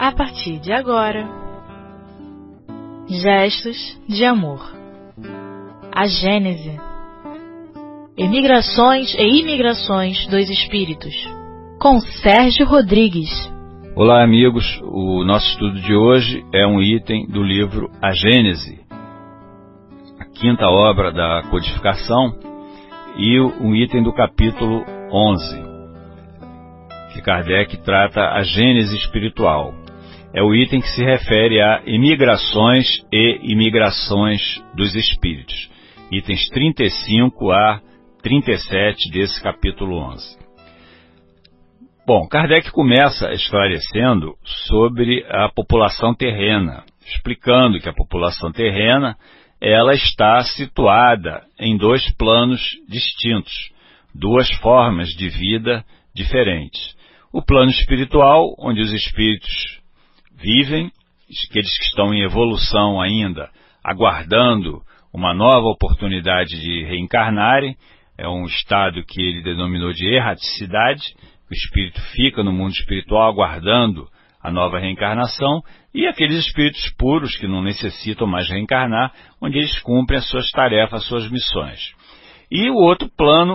a partir de agora. Gestos de amor. A Gênese. Emigrações e imigrações dos espíritos. Com Sérgio Rodrigues. Olá, amigos. O nosso estudo de hoje é um item do livro A Gênese, a quinta obra da codificação, e um item do capítulo 11, que Kardec trata a Gênese espiritual. É o item que se refere a emigrações e imigrações dos espíritos. Itens 35 a 37 desse capítulo 11. Bom, Kardec começa esclarecendo sobre a população terrena, explicando que a população terrena ela está situada em dois planos distintos, duas formas de vida diferentes. O plano espiritual, onde os espíritos vivem, aqueles que estão em evolução ainda, aguardando uma nova oportunidade de reencarnarem, é um estado que ele denominou de erraticidade. O espírito fica no mundo espiritual aguardando a nova reencarnação, e aqueles espíritos puros que não necessitam mais reencarnar, onde eles cumprem as suas tarefas, as suas missões. E o outro plano